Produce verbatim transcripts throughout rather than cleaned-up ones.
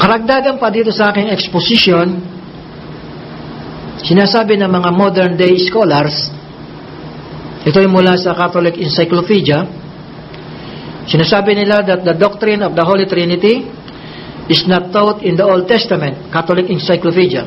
Karagdagan pa dito sa aking exposition, sinasabi ng mga modern day scholars, ito ay mula sa Catholic Encyclopedia, sinasabi nila that the doctrine of the Holy Trinity is not taught in the Old Testament, Catholic Encyclopedia.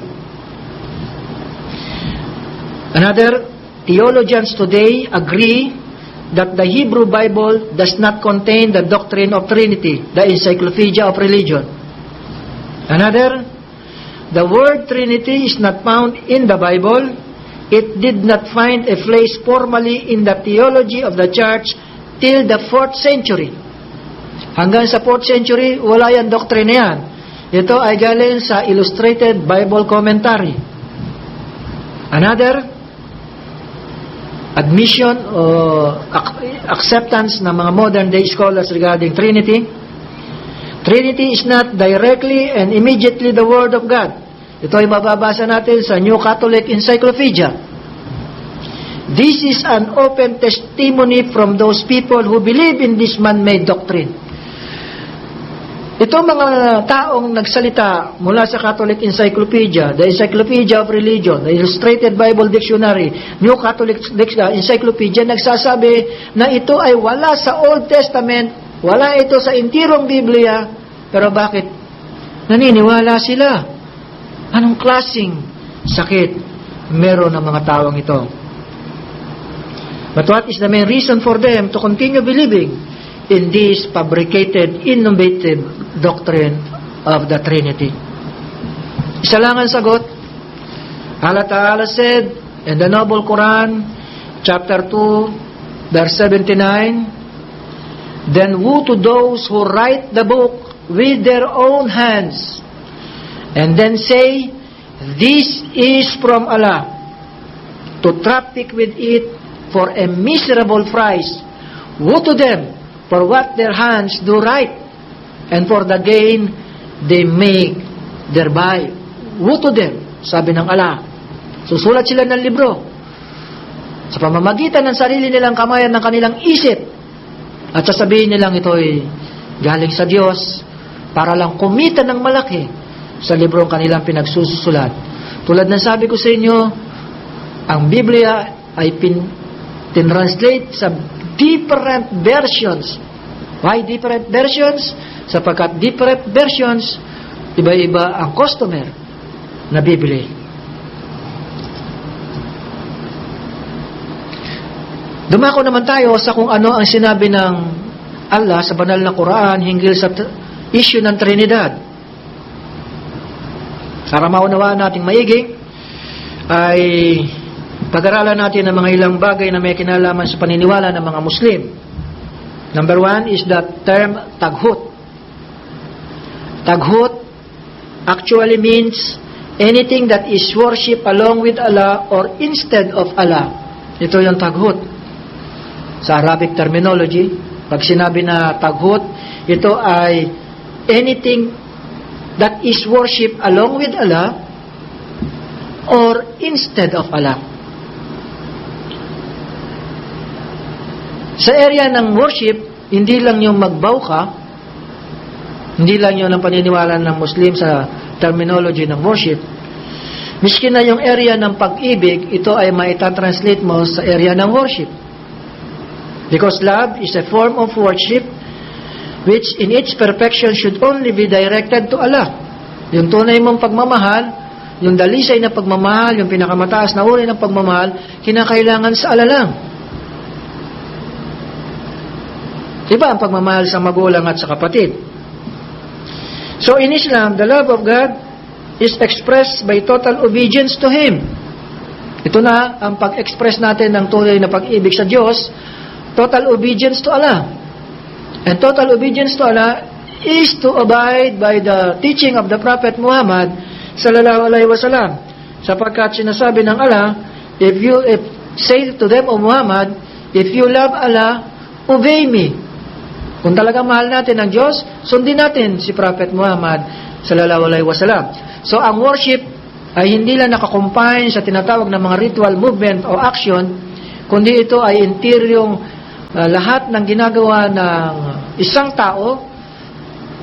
Another, theologians today agree that the Hebrew Bible does not contain the doctrine of Trinity, the Encyclopedia of Religion. Another, the word Trinity is not found in the Bible. It did not find a place formally in the theology of the church till the fourth century. Hanggang sa fourth century, wala yan doctrine yan. Ito ay galing sa Illustrated Bible Commentary. Another, admission or acceptance ng mga modern day scholars regarding Trinity. Trinity is not directly and immediately the Word of God. Ito ay mababasa natin sa New Catholic Encyclopedia. This is an open testimony from those people who believe in this man-made doctrine. Ito mga taong nagsalita mula sa Catholic Encyclopedia, the Encyclopedia of Religion, the Illustrated Bible Dictionary, New Catholic Encyclopedia, nagsasabi na ito ay wala sa Old Testament, wala ito sa intirong Biblia, pero bakit? Naniniwala sila. Anong klaseng sakit meron ng mga taong ito? But what is the main reason for them to continue believing in this fabricated, innovative doctrine of the Trinity? Isa lang ang sagot. Allah Ta'ala said in the Noble Quran, chapter two, verse seventy-nine, "Then woe to those who write the book with their own hands, and then say, this is from Allah, to traffic with it for a miserable price. Woe to them for what their hands do write, and for the gain they make thereby." Woe to them, sabi ng Allah. Susulat sila ng libro sa pamamagitan ng sarili nilang kamay at ng kanilang isip, at sasabihin nilang ito ay galing sa Diyos para lang kumita ng malaki sa librong kanilang pinagsusulat. Tulad ng sabi ko sa inyo, ang Biblia ay pin, tinranslate sa different versions. Why different versions? Sapagkat different versions, iba-iba ang customer na bibili. Dumako naman tayo sa kung ano ang sinabi ng Allah sa banal na Quran hinggil sa t- issue ng Trinidad. Para maunawaan nating maigi, ay pag-aralan natin ang mga ilang bagay na may kinalaman sa paniniwala ng mga Muslim. Number one is the term taghut. Taghut actually means anything that is worship along with Allah or instead of Allah. Ito yung taghut. Sa Arabic terminology, pag sinabi na taghut, ito ay anything that is worship along with Allah or instead of Allah. Sa area ng worship, hindi lang yung magbow ka, hindi lang yung ang paniniwala ng Muslim sa terminology ng worship. Miski na yung area ng pag-ibig, ito ay maita-translate mo sa area ng worship. Because love is a form of worship which in its perfection should only be directed to Allah. Yung tunay mong pagmamahal, yung dalisay na pagmamahal, yung pinakamataas na uri ng pagmamahal, kinakailangan sa Allah lang. Iba ang pagmamahal sa magulang at sa kapatid. So in Islam, the love of God is expressed by total obedience to Him. Ito na ang pag-express natin ng tunay na pag-ibig sa Diyos, total obedience to Allah. And total obedience to Allah is to abide by the teaching of the Prophet Muhammad sallallahu alaihi wasallam. Sapagkat sinasabi ng Allah, if you if, say to them, O Muhammad, if you love Allah, obey me. Kung talagang mahal natin ang Diyos, sundin natin si Prophet Muhammad sallallahu alaihi wasallam. So ang worship ay hindi lang nakakumpine sa tinatawag na mga ritual movement o action, kundi ito ay interyung uh, lahat ng ginagawa ng isang tao,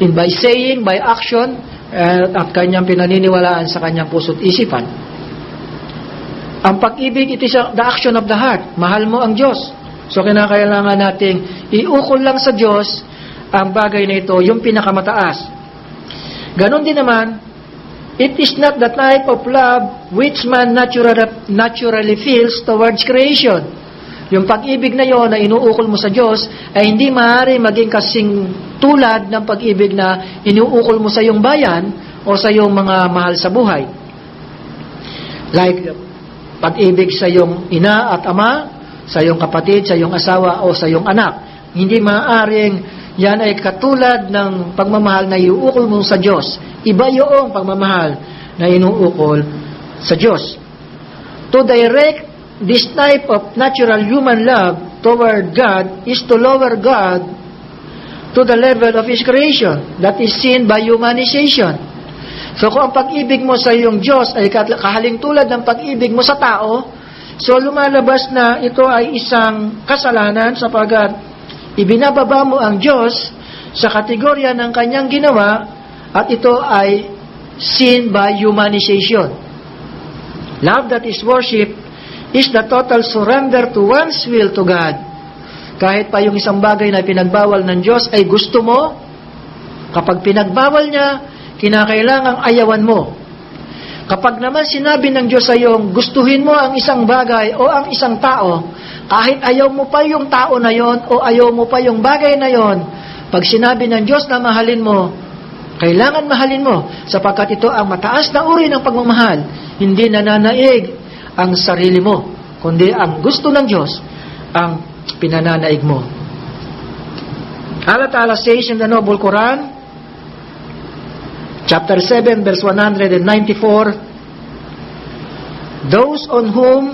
in by saying, by action, uh, at kanyang pinaniniwalaan sa kanyang puso't isipan. Ang pag-ibig, it is the action of the heart. Mahal mo ang Diyos. So, kinakailangan nating iukol lang sa Diyos ang bagay na ito, yung pinakamataas. Ganon din naman, it is not the type of love which man natural, naturally feels towards creation. Yung pag-ibig na yon na inuukol mo sa Diyos ay hindi maaari maging kasing tulad ng pag-ibig na inuukol mo sa iyong bayan o sa iyong mga mahal sa buhay. Like, pag-ibig sa iyong ina at ama, sa iyong kapatid, sa iyong asawa o sa iyong anak. Hindi maaaring yan ay katulad ng pagmamahal na iuukol mo sa Diyos. Iba yung pagmamahal na inuukol sa Diyos. To direct this type of natural human love toward God is to lower God to the level of His creation that is seen by humanization. So kung ang pag-ibig mo sa iyong Diyos ay kahaling tulad ng pag-ibig mo sa tao, so lumalabas na ito ay isang kasalanan sapagkat ibinababa mo ang Diyos sa kategorya ng kanyang ginawa at ito ay seen by humanization. Love that is worship is the total surrender to one's will to God. Kahit pa yung isang bagay na pinagbawal ng Diyos ay gusto mo, kapag pinagbawal niya, kinakailangang ayawan mo. Kapag naman sinabi ng Diyos sa iyong gustuhin mo ang isang bagay o ang isang tao, kahit ayaw mo pa yung tao na yon o ayaw mo pa yung bagay na yon, pag sinabi ng Diyos na mahalin mo, kailangan mahalin mo sapagkat ito ang mataas na uri ng pagmamahal. Hindi nananaig ang sarili mo, kundi ang gusto ng Diyos ang pinananaig mo. Allah Ta'ala says in the Noble Quran, chapter seven, verse one ninety-four, those on whom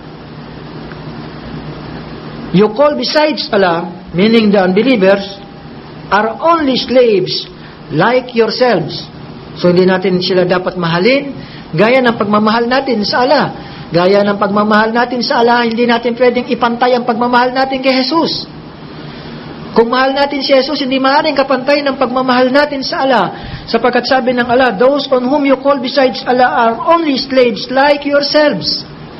you call besides Allah, meaning the unbelievers, are only slaves like yourselves. So hindi natin sila dapat mahalin gaya ng pagmamahal natin sa Allah. Gaya ng pagmamahal natin sa Allah, hindi natin pwedeng ipantay ang pagmamahal natin kay Jesus. Kung mahal natin si Jesus, hindi maaaring kapantay ng pagmamahal natin sa Allah. Sapagkat sabi ng Allah, those on whom you call besides Allah are only slaves like yourselves.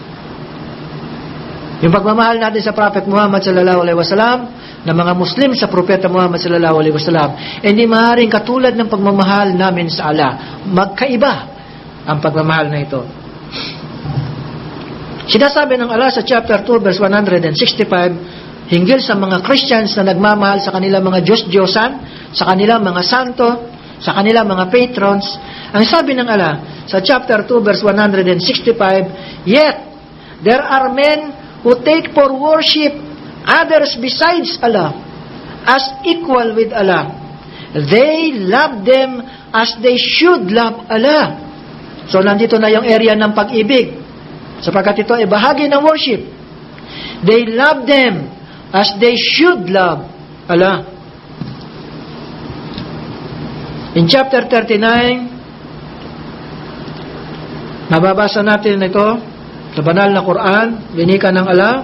Yung pagmamahal natin sa Prophet Muhammad sallallahu alaihi wasallam, ng mga Muslim sa Propeta Muhammad sallallahu alaihi wasallam, hindi maaaring katulad ng pagmamahal namin sa Allah. Magkaiba ang pagmamahal na ito. Sinasabi ng Allah sa chapter two, verse one sixty-five, hinggil sa mga Christians na nagmamahal sa kanilang mga Diyos-Diyosan, sa kanilang mga santo, sa kanilang mga patrons. Ang sabi ng Allah sa chapter two, verse one sixty-five, yet there are men who take for worship others besides Allah as equal with Allah. They love them as they should love Allah. So nandito na yung area ng pag-ibig, sapagkat ito ay bahagi ng worship. They love them as they should love Allah. In chapter thirty-nine, nababasa natin ito sa banal na Quran, winika ng Allah.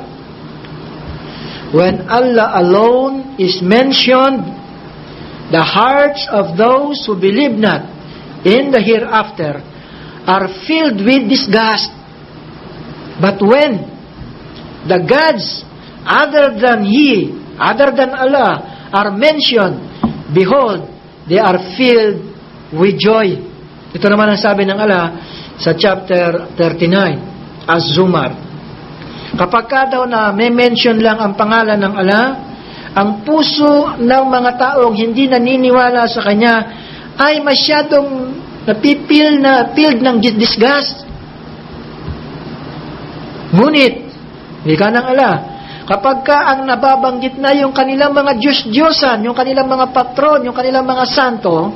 When Allah alone is mentioned, the hearts of those who believe not in the hereafter are filled with disgust. But when the gods other than He, other than Allah, are mentioned, behold, they are filled with joy. Ito naman ang sabi ng Allah sa chapter thirty-nine, Az-Zumar. Kapag ka daw na may mention lang ang pangalan ng Allah, ang puso ng mga taong hindi naniniwala sa Kanya ay masyadong napipil na filled ng disgust. Ngunit, wika ng Allah, kapag ka ang nababanggit na yung kanilang mga Diyos-Diyosan, yung kanilang mga patron, yung kanilang mga santo,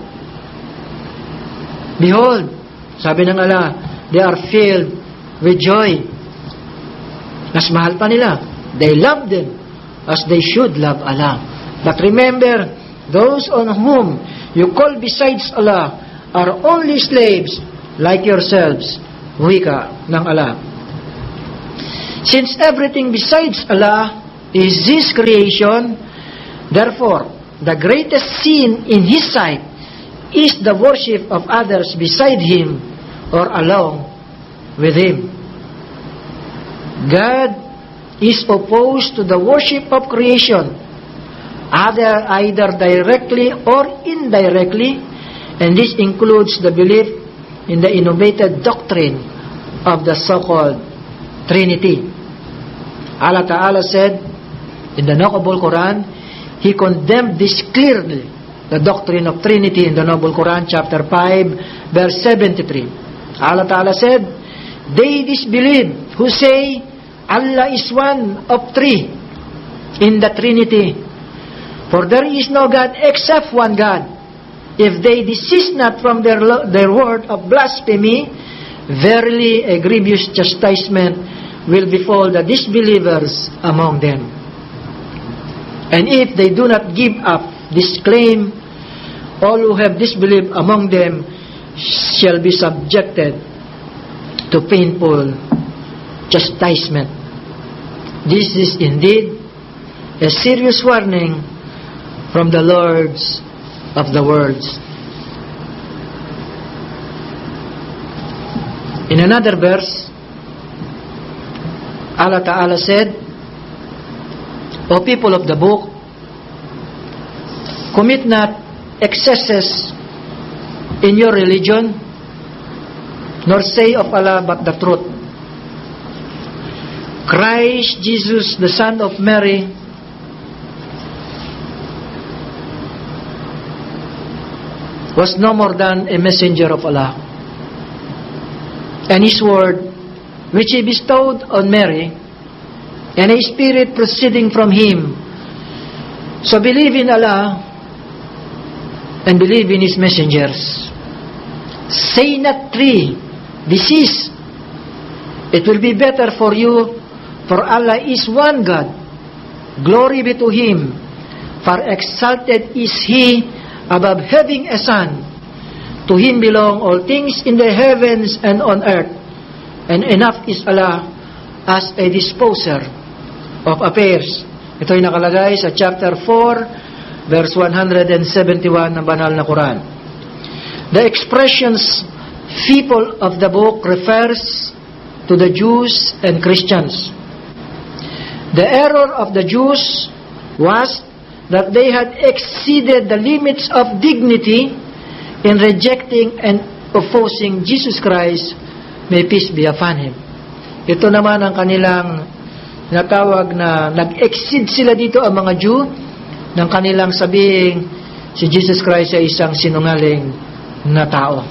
behold, sabi ng Allah, they are filled with joy. Mas mahal pa nila. They love them as they should love Allah. But remember, those on whom you call besides Allah are only slaves like yourselves. Wika ng Allah. Since everything besides Allah is His creation, therefore, the greatest sin in His sight is the worship of others beside Him or along with Him. God is opposed to the worship of creation, either, either directly or indirectly, and this includes the belief in the innovated doctrine of the so-called Trinity. Allah Ta'ala said in the Noble Quran, He condemned this clearly, the doctrine of Trinity, in the Noble Quran, chapter five, verse seventy-three. Allah Ta'ala said, they disbelieve who say Allah is one of three in the Trinity. For there is no God except one God. If they desist not from their, their word of blasphemy, verily a grievous chastisement will befall the disbelievers among them. And if they do not give up this claim, all who have disbelieved among them shall be subjected to painful chastisement. This is indeed a serious warning from the Lords of the worlds. In another verse, Allah Ta'ala said, O people of the book, commit not excesses in your religion, nor say of Allah but the truth. Christ Jesus, the Son of Mary, was no more than a messenger of Allah. And His word, which He bestowed on Mary, and a spirit proceeding from Him. So believe in Allah and believe in His messengers. Say not three, desist. It will be better for you, for Allah is one God. Glory be to Him, for exalted is He above having a son. To Him belong all things in the heavens and on earth, and enough is Allah as a disposer of affairs. Ito ay nakalagay sa chapter four, verse one seventy-one ng banal na Quran. The expressions people of the book refers to the Jews and Christians. The error of the Jews was that they had exceeded the limits of dignity in rejecting and opposing Jesus Christ, may peace be upon Him. Ito naman ang kanilang natawag na nag-exceed sila dito ang mga Jew ng kanilang sabing si Jesus Christ ay isang sinungaling na tao.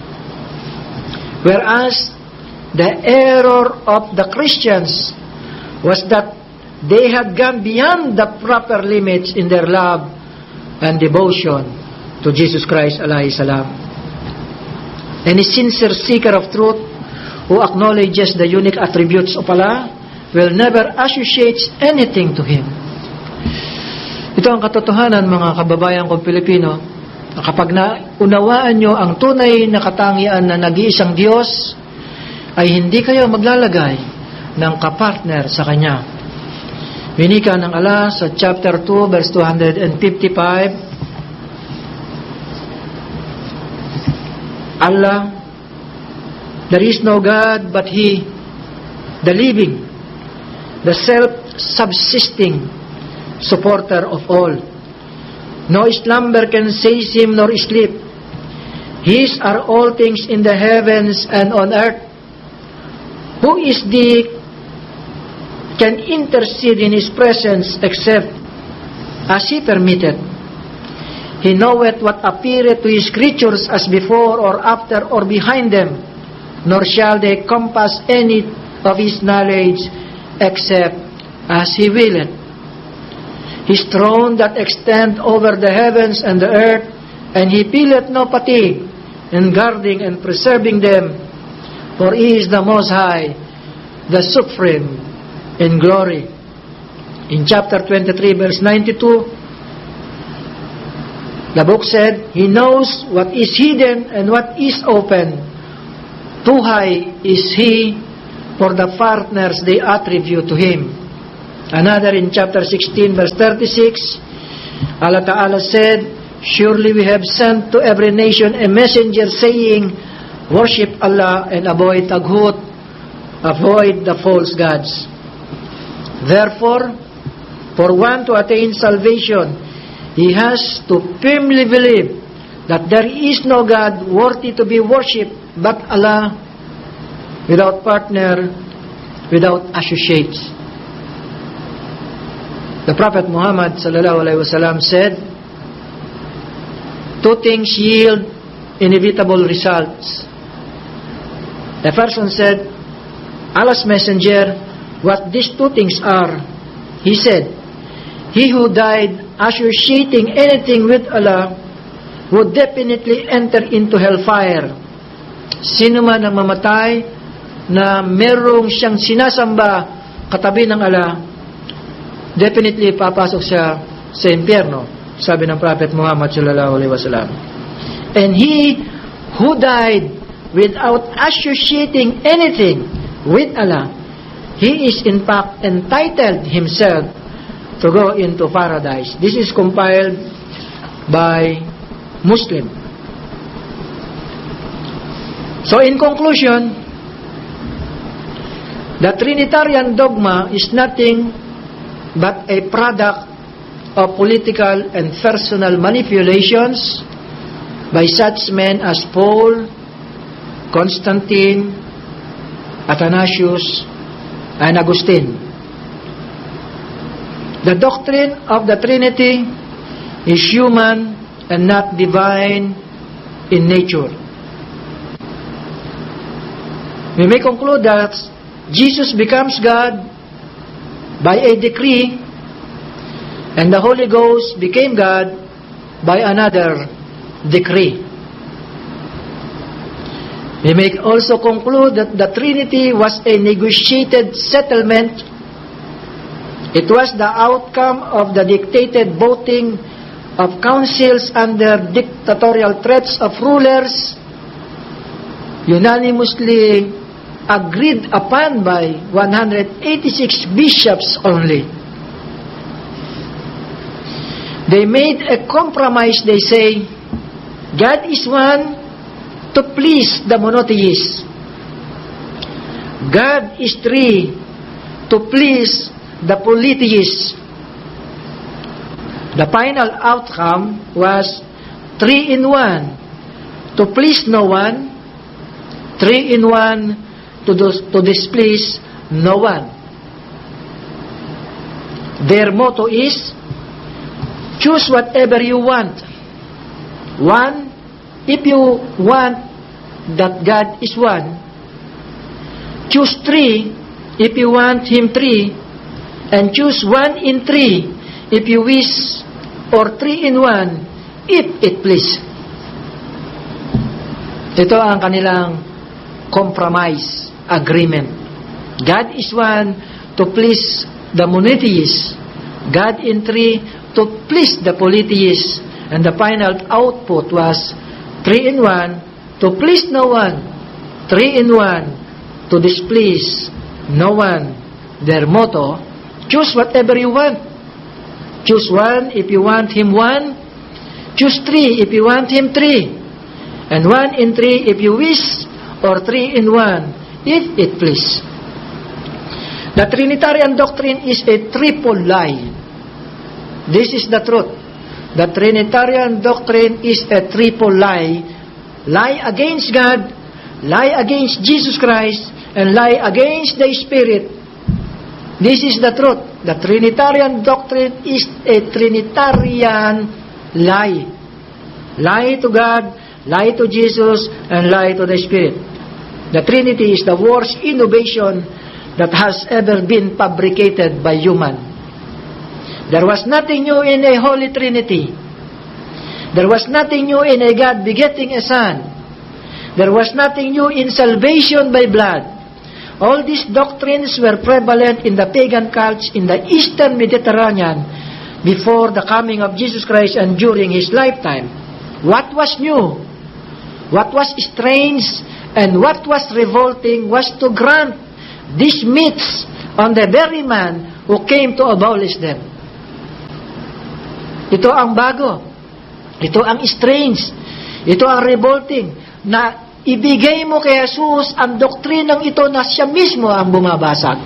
Whereas the error of the Christians was that they had gone beyond the proper limits in their love and devotion to Jesus Christ alayhi salam. Any sincere seeker of truth who acknowledges the unique attributes of Allah will never associate anything to Him. Ito ang katotohanan, mga kababayan kong Pilipino. Kapag naunawaan nyo ang tunay na katangian na nag-iisang Diyos, ay hindi kayo maglalagay ng kapartner sa Kanya. Winika ng Allah sa chapter two, verse two fifty-five, Allah, there is no God but He, the living, the self-subsisting supporter of all. No slumber can seize Him nor sleep. His are all things in the heavens and on earth. Who is the can intercede in His presence except as He permitted? He knoweth what appeareth to His creatures as before or after or behind them, nor shall they compass any of His knowledge except as He willeth. His throne that extend over the heavens and the earth, and He feeleth no fatigue in guarding and preserving them, for He is the Most High, the Supreme in glory. In chapter twenty-three, verse ninety-two, the book said, He knows what is hidden and what is open. Too high is He for the partners they attribute to Him. Another in chapter sixteen, verse thirty-six, Allah Ta'ala said, Surely we have sent to every nation a messenger saying, worship Allah and avoid taghut, avoid the false gods. Therefore, for one to attain salvation, he has to firmly believe that there is no God worthy to be worshipped but Allah, without partner, without associates. The Prophet Muhammad sallallahu alaihi wasallam said, two things yield inevitable results. The person said, Allah's messenger, what these two things are? He said, he who died associating anything with Allah would definitely enter into hellfire. Sino man ang mamatay na merong siyang sinasamba katabi ng Allah, definitely papasok siya sa impyerno, sabi ng Prophet Muhammad sallallahu alaihi wasallam. And he who died without associating anything with Allah, he is in fact entitled himself to go into paradise. This is compiled by Muslim. So in conclusion, the Trinitarian dogma is nothing but a product of political and personal manipulations by such men as Paul, Constantine, Athanasius, and Augustine. The doctrine of the Trinity is human and not divine in nature. We may conclude that Jesus becomes God by a decree, and the Holy Ghost became God by another decree. We may also conclude that the Trinity was a negotiated settlement. It was the outcome of the dictated voting of councils under dictatorial threats of rulers, unanimously agreed upon by one hundred eighty-six bishops only. They made a compromise, they say, God is one to please the monotheists. God is three to please the polytheists. The final outcome was three in one to please no one, three in one to, to displease no one. Their motto is, choose whatever you want. One, if you want that God is one. Choose three, if you want Him three. And choose one in three, if you wish, or three in one, if it please. Ito ang kanilang compromise agreement. God is one to please the monotheists. God in three to please the polytheists. And the final output was three in one to please no one. Three in one to displease no one. Their motto, choose whatever you want. Choose one if you want Him one. Choose three if you want Him three. And one in three if you wish, or three in one if it please. The Trinitarian doctrine is a triple lie. This is the truth. The Trinitarian doctrine is a triple lie. Lie against God, lie against Jesus Christ, and lie against the Spirit. This is the truth. The Trinitarian doctrine is a Trinitarian lie. Lie to God, lie to Jesus, and lie to the Spirit. The Trinity is the worst innovation that has ever been fabricated by human. There was nothing new in a Holy Trinity. There was nothing new in a God begetting a Son. There was nothing new in salvation by blood. All these doctrines were prevalent in the pagan cults in the Eastern Mediterranean before the coming of Jesus Christ and during His lifetime. What was new, what was strange, and what was revolting was to grant these myths on the very man who came to abolish them. Ito ang bago. Ito ang strange. Ito ang revolting na ibigay mo kay Jesus ang doktrinang ito na siya mismo ang bumabasag.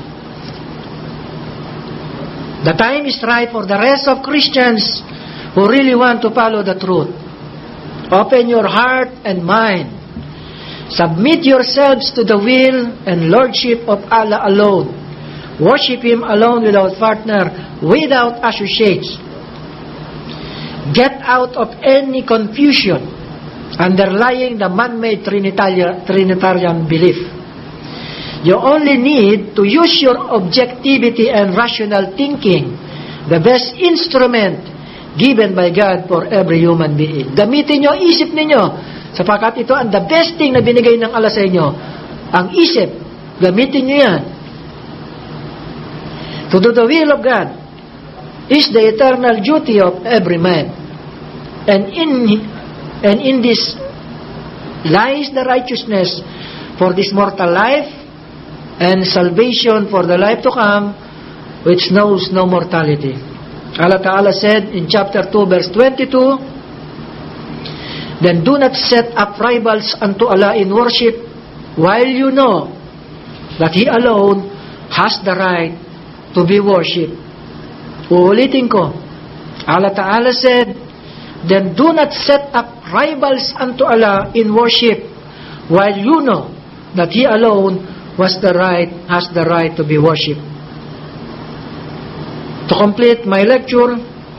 The time is right for the rest of Christians who really want to follow the truth. Open your heart and mind. Submit yourselves to the will and lordship of Allah alone. Worship Him alone without partner, without associates. Get out of any confusion underlying the man-made Trinitarian, Trinitarian belief. You only need to use your objectivity and rational thinking, the best instrument given by God for every human being. Gamitin nyo isip ninyo, sapagkat ito ang the best thing na binigay ng Allah sa inyo. Ang isip, gamitin nyo yan. To do the will of God is the eternal duty of every man. And in And in this lies the righteousness for this mortal life and salvation for the life to come, which knows no mortality. Allah Ta'ala said in chapter two, verse twenty-two, Then do not set up rivals unto Allah in worship, while you know that He alone has the right to be worshipped. Uulitin ko. Allah Ta'ala said, Then do not set up rivals unto Allah in worship, while you know that He alone was the right, has the right to be worshipped. To complete my lecture,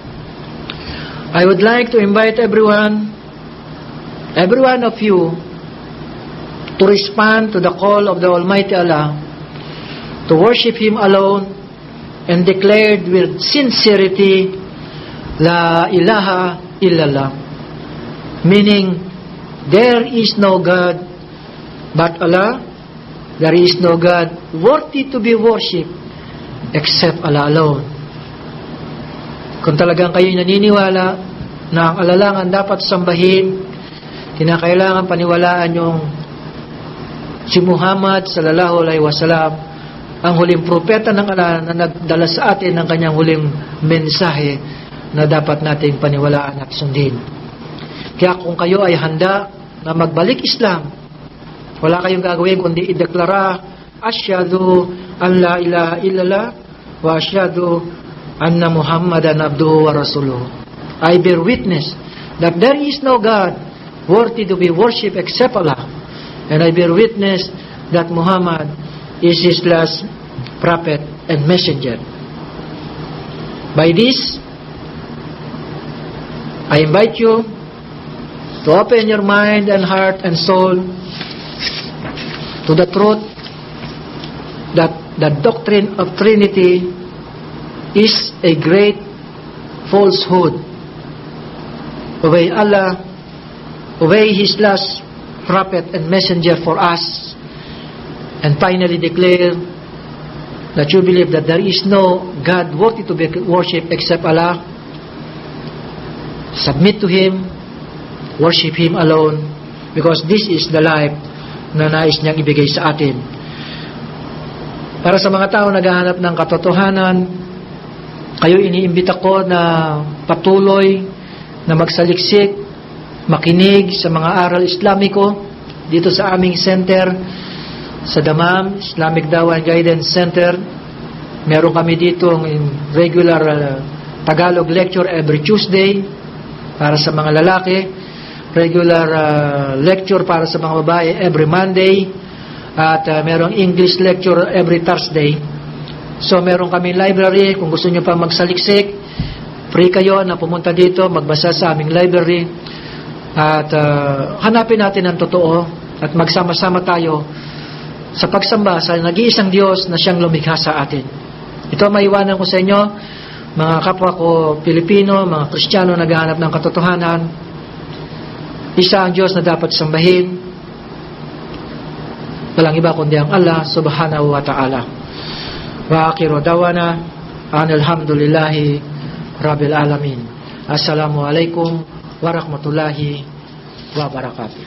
I would like to invite everyone, every one of you, to respond to the call of the Almighty Allah, to worship Him alone, and declared with sincerity, La ilaha illallah, meaning there is no God but Allah. There is no God worthy to be worshipped except Allah alone. Kung talagang kayo naniniwala na ang Allah lang ang dapat sambahin, kinakailangan paniwalaan yung si Muhammad sallallahu alaihi wasallam, ang huling propeta ng Allah na nagdala sa atin ng kanyang huling mensahe na dapat nating paniwalaan at sundin. Kaya kung kayo ay handa na magbalik Islam, wala kayong gagawin kundi ideklara, Asyhadu an la ilaha illallah wa asyhadu anna Muhammadan abduhu wa rasuluhu. I bear witness that there is no God worthy to be worshipped except Allah, and I bear witness that Muhammad is His last prophet and messenger. By this, I invite you to open your mind and heart and soul to the truth that the doctrine of Trinity is a great falsehood. Obey Allah, obey His last prophet and messenger for us, and finally declare that you believe that there is no God worthy to be worshipped except Allah. Submit to Him, worship Him alone, because this is the life na nais niyang ibigay sa atin. Para sa mga tao naghahanap ng katotohanan, kayo iniimbita ko na patuloy na magsaliksik, makinig sa mga aral Islamiko dito sa aming center, sa Damam, Islamic Dawah and Guidance Center. Meron kami dito in regular uh, Tagalog lecture every Tuesday para sa mga lalaki, regular uh, lecture para sa mga babae every Monday, at uh, merong English lecture every Thursday. So meron kami library, kung gusto nyo pa magsaliksik, free kayo na pumunta dito, magbasa sa aming library, at uh, hanapin natin ang totoo at magsama-sama tayo sa pagsamba sa nag-iisang Diyos na Siyang lumikha sa atin. Ito maiwanan ko sa inyo, mga kapwa ko Pilipino, mga Kristiyano naghahanap ng katotohanan. Isa ang Diyos na dapat sambahin, walang iba kundi ang Allah subhanahu wa ta'ala. Wa akhiru dawana alhamdulillahi rabbil alamin. Assalamu alaikum warahmatullahi wabarakatuh.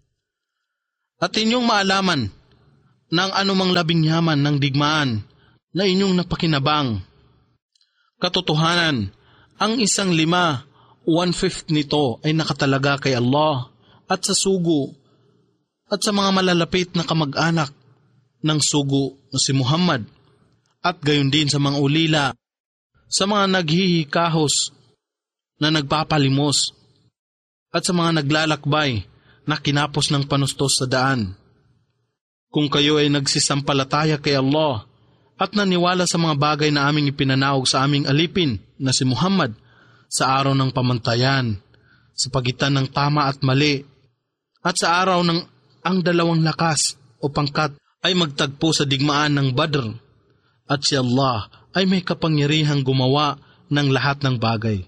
At inyong maalaman ng anumang labing yaman ng digmaan na inyong napakinabang. Katotohanan, ang isang lima, one-fifth nito ay nakatalaga kay Allah at sa sugo at sa mga malalapit na kamag-anak ng sugo na si Muhammad at gayon din sa mga ulila, sa mga naghihikahos na nagpapalimos at sa mga naglalakbay na kinapos ng panustos sa daan. Kung kayo ay nagsisampalataya kay Allah at naniwala sa mga bagay na aming ipinanaog sa aming alipin na si Muhammad sa araw ng pamantayan, sa pagitan ng tama at mali, at sa araw ng ang dalawang lakas o pangkat ay magtagpo sa digmaan ng Badr, at si Allah ay may kapangyarihang gumawa ng lahat ng bagay.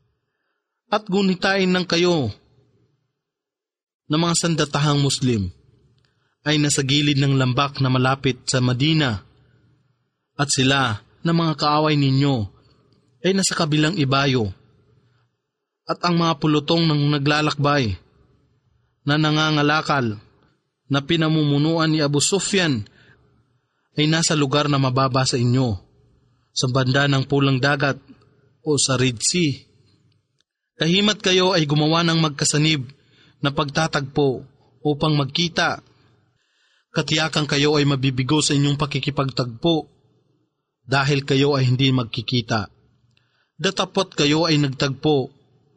At gunitain ng kayo na mga sandatahang Muslim ay nasa gilid ng lambak na malapit sa Madina, at sila na mga kaaway ninyo ay nasa kabilang ibayo, at ang mga pulutong ng naglalakbay na nangangalakal na pinamumunuan ni Abu Sufyan ay nasa lugar na mababa sa inyo, sa banda ng pulang dagat o sa Red Sea. Kahimat kayo ay gumawa ng magkasanib na pagtatagpo upang magkita. Katiyakan kayo ay mabibigo sa inyong pakikipagtagpo dahil kayo ay hindi magkikita. Datapot kayo ay nagtagpo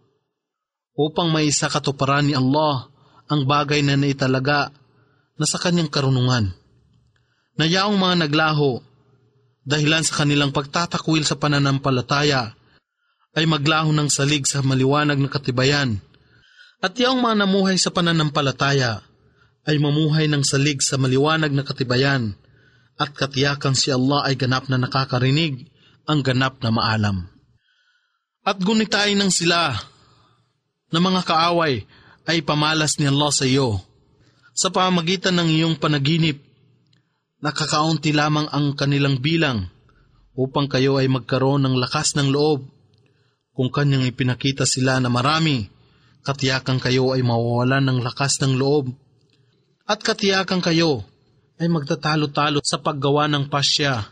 upang maisa katuparan ni Allah ang bagay na naitalaga na sa kanyang karunungan. Nayaong mga naglaho dahilan sa kanilang pagtatakwil sa pananampalataya ay maglaho ng salig sa maliwanag na katibayan, at yaong mga namuhay sa pananampalataya ay mamuhay ng salig sa maliwanag na katibayan, at katiyakan si Allah ay ganap na nakakarinig, ang ganap na maalam. At gunitain ng sila na mga kaaway ay pamalas ni Allah sa iyo sa pamamagitan ng iyong panaginip. Nakakaunti lamang ang kanilang bilang upang kayo ay magkaroon ng lakas ng loob. Kung kanyang ipinakita sila na marami, katiyakan kayo ay mawawalan ng lakas ng loob. At katiyakan kayo ay magtatalo-talo sa paggawa ng pasya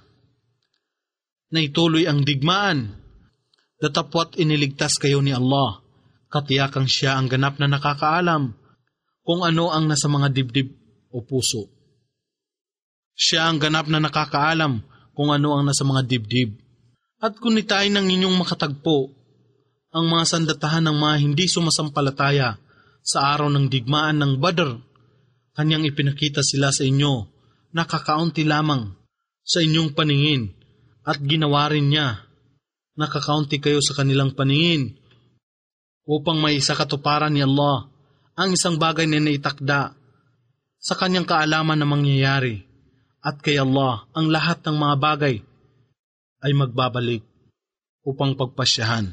na ituloy ang digmaan. Datapwat iniligtas kayo ni Allah. Katiyakan siya ang ganap na nakakaalam kung ano ang nasa mga dibdib o puso. Siya ang ganap na nakakaalam kung ano ang nasa mga dibdib. At kunitain ng inyong makatagpo ang mga sandatahan ng mga hindi sumasampalataya sa araw ng digmaan ng Badr. Kanyang ipinakita sila sa inyo, nakakaunti lamang sa inyong paningin, at ginawa rin niya, nakakaunti kayo sa kanilang paningin, upang may isa katuparan ni Allah ang isang bagay na naitakda sa kanyang kaalaman na mangyayari, at kay Allah ang lahat ng mga bagay ay magbabalik upang pagpasyahan.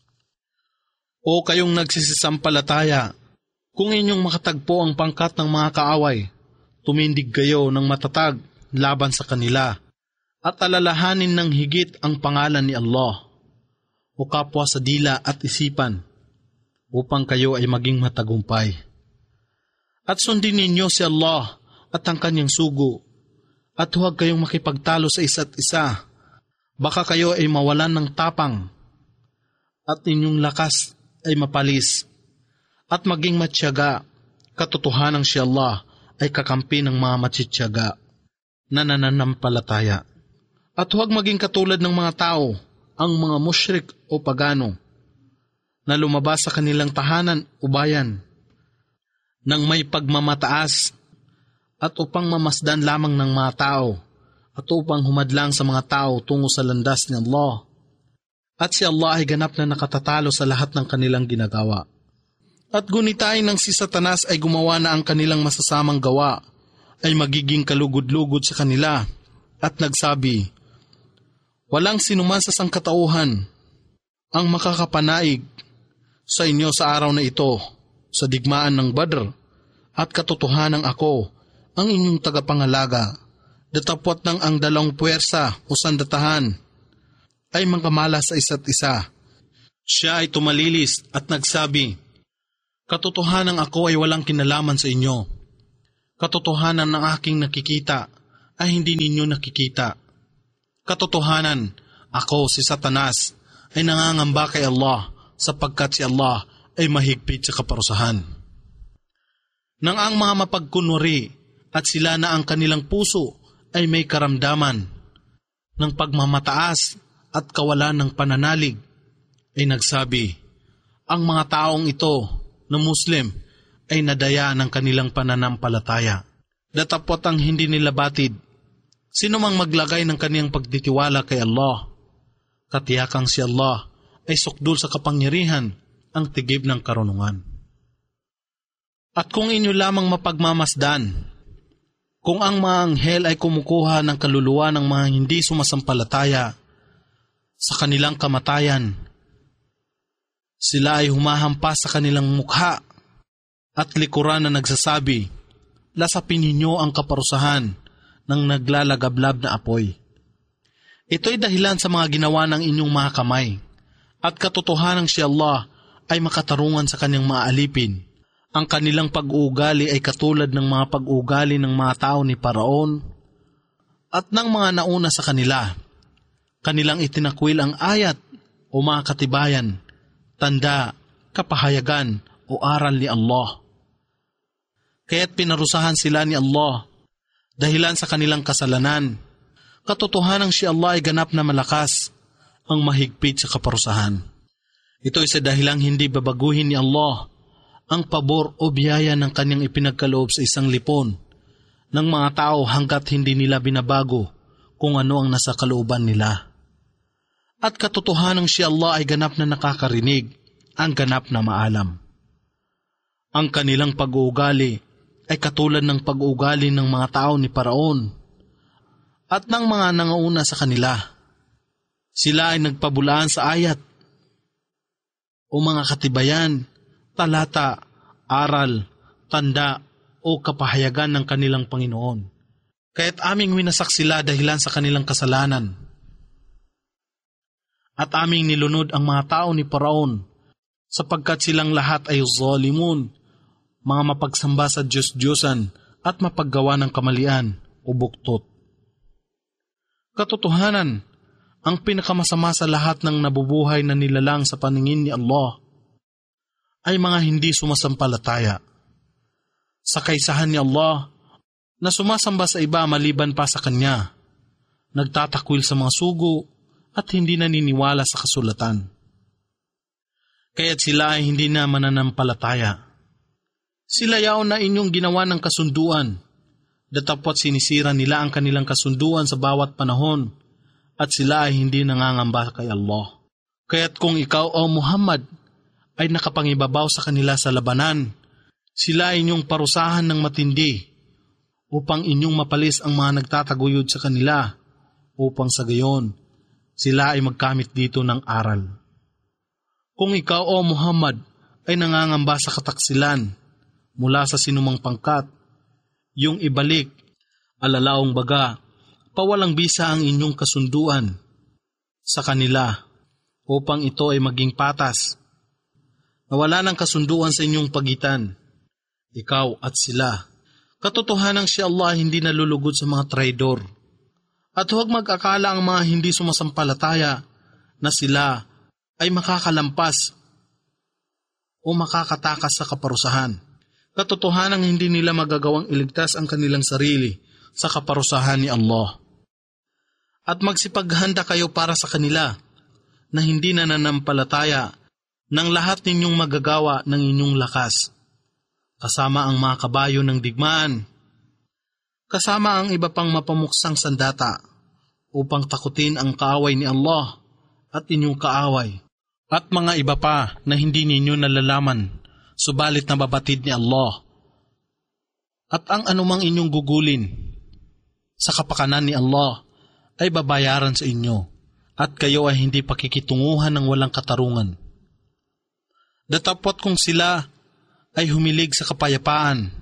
O kayong nagsisisampalataya, kung inyong makatagpo ang pangkat ng mga kaaway, tumindig kayo ng matatag laban sa kanila, at alalahanin ng higit ang pangalan ni Allah, o kapwa sa dila at isipan, upang kayo ay maging matagumpay. At sundin ninyo si Allah at ang kanyang sugo, at huwag kayong makipagtalo sa isa't isa. Baka kayo ay mawalan ng tapang, at inyong lakas ay mapalis, at maging matyaga. Katotohanan si Allah ay kakampi ng mga matsityaga na nananampalataya. At huwag maging katulad ng mga tao, ang mga musyrik o pagano, na lumabas sa kanilang tahanan o bayan, nang may pagmamataas, at upang mamasdan lamang ng mga tao, at upang humadlang sa mga tao tungo sa landas ni Allah. At si Allah ay ganap na nakatatalo sa lahat ng kanilang ginagawa. At gunitain ng si Satanas ay gumawa na ang kanilang masasamang gawa ay magiging kalugod-lugod sa kanila, at nagsabi, walang sinuman sa sangkatauhan ang makakapanaig sa inyo sa araw na ito, sa digmaan ng Badr, at katotohanan ako, ang inyong tagapangalaga, datapwat ng ang dalawang puwersa o sandatahan ay mangkamala sa isa't isa. Siya ay tumalilis at nagsabi, katotohanan ako ay walang kinalaman sa inyo. Katotohanan ng aking nakikita ay hindi ninyo nakikita. Katotohanan, ako si Satanas ay nangangamba kay Allah sapagkat si Allah ay mahigpit sa kaparusahan. Nang ang mga mapagkunwari at sila na ang kanilang puso ay may karamdaman ng pagmamataas at kawalan ng pananalig, ay nagsabi, ang mga taong ito na Muslim ay nadaya ng kanilang pananampalataya. Datapot ang hindi nila batid, sino mang maglagay ng kaniyang pagtitiwala kay Allah, katiyakang si Allah ay sukdul sa kapangyarihan ang tigib ng karunungan. At kung inyo lamang mapagmamasdan, kung ang mga anghel ay kumukuha ng kaluluwa ng mga hindi sumasampalataya sa kanilang kamatayan, sila ay humahampas sa kanilang mukha at likuran na nagsasabi, lasapin ninyo ang kaparusahan ng naglalagablab na apoy. Ito'y dahilan sa mga ginawa ng inyong mga kamay, at katotohanan si Allah ay makatarungan sa kanyang mga alipin. Ang kanilang pag-uugali ay katulad ng mga pag-uugali ng mga tao ni Paraon at ng mga nauna sa kanila. Kanilang itinakwil ang ayat o mga katibayan, tanda, kapahayagan o aral ni Allah. Kaya't pinarusahan sila ni Allah dahilan sa kanilang kasalanan. Katotohanan si Allah ay ganap na malakas, ang mahigpit sa kaparusahan. Ito ay sa dahilang hindi babaguhin ni Allah ang pabor o biyaya ng kanyang ipinagkaloob sa isang lipon ng mga tao hanggat hindi nila binabago kung ano ang nasa kalooban nila. At katotohanan si Allah ay ganap na nakakarinig, ang ganap na maalam. Ang kanilang pag-uugali ay katulad ng pag-uugali ng mga tao ni Paraon at ng mga nangauna sa kanila. Sila ay nagpabulaan sa ayat o mga katibayan, talata, aral, tanda o kapahayagan ng kanilang Panginoon. Kaya't aming winasak sila dahilan sa kanilang kasalanan. At aming nilunod ang mga tao ni Paraon sapagkat silang lahat ay zalimun, mga mapagsamba sa Diyos-Diyosan at mapaggawa ng kamalian o buktot. Katotohanan, ang pinakamasama sa lahat ng nabubuhay na nilalang sa paningin ni Allah ay mga hindi sumasampalataya. Sa kaisahan ni Allah na sumasamba sa iba maliban pa sa Kanya, nagtatakwil sa mga sugo at hindi naniniwala sa kasulatan. Kaya't sila ay hindi na mananampalataya. Sila yaon na inyong ginawa ng kasunduan, datapot sinisira nila ang kanilang kasunduan sa bawat panahon, at sila ay hindi nangangamba kay Allah. Kaya't kung ikaw o Muhammad ay nakapangibabaw sa kanila sa labanan, sila ay inyong parusahan ng matindi upang inyong mapalis ang mga nagtataguyod sa kanila, upang sa gayon sila ay magkamit dito ng aral. Kung ikaw o Muhammad ay nangangamba sa kataksilan mula sa sinumang pangkat, yung ibalik, alalaong baga, pawalang bisa ang inyong kasunduan sa kanila upang ito ay maging patas. Nawala ng kasunduan sa inyong pagitan, ikaw at sila. Katotohanang si Allah hindi nalulugod sa mga traidor. At huwag mag-akala ang mga hindi sumasampalataya na sila ay makakalampas o makakatakas sa kaparusahan. Katotohanang hindi nila magagawang iligtas ang kanilang sarili sa kaparusahan ni Allah. At magsipaghanda kayo para sa kanila na hindi nananampalataya ng lahat ninyong magagawa ng inyong lakas, kasama ang mga kabayo ng digmaan, kasama ang iba pang mapamuksang sandata, upang takutin ang kaaway ni Allah at inyong kaaway, at mga iba pa na hindi ninyo nalalaman, subalit nababatid ni Allah. At ang anumang inyong gugulin sa kapakanan ni Allah ay babayaran sa inyo, at kayo ay hindi pakikitunguhan ng walang katarungan. Datapot kung sila ay humilig sa kapayapaan,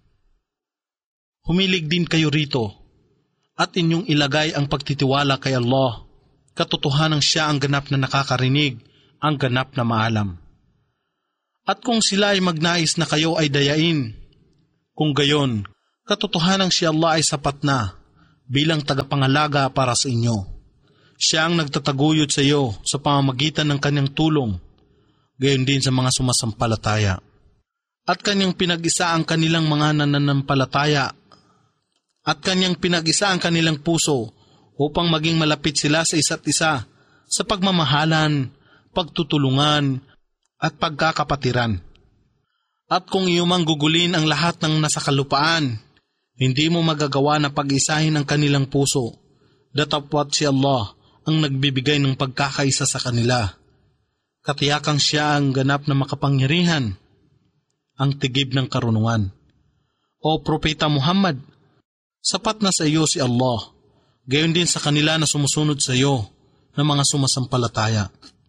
humilig din kayo rito, at inyong ilagay ang pagtitiwala kay Allah. Katotohanang siya ang ganap na nakakarinig, ang ganap na maalam. At kung sila ay magnais na kayo ay dayain, kung gayon, katotohanang si Allah ay sapat na bilang tagapangalaga para sa inyo. Siya ang nagtataguyod sa iyo sa pamamagitan ng kanyang tulong, gayon din sa mga sumasampalataya. At kanyang pinag-isa ang kanilang mga nananampalataya at kanyang pinag-isa ang kanilang puso upang maging malapit sila sa isa't isa sa pagmamahalan, pagtutulungan at pagkakapatiran. At kung iyumang gugulin ang lahat ng nasa kalupaan, hindi mo magagawa na pag-isahin ang kanilang puso, datapwat si Allah ang nagbibigay ng pagkakaisa sa kanila. Katiyakang siya ang ganap na makapangyarihan, ang tigib ng karunungan. O Propeta Muhammad, sapat na sa iyo si Allah, gayon din sa kanila na sumusunod sa iyo ng mga sumasampalataya.